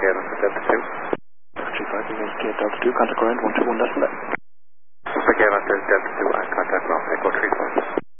Delta 2. 35 indicated Delta 2, contact ground 121 left. Spaghetti Delta 2, contact ground, Echo 35.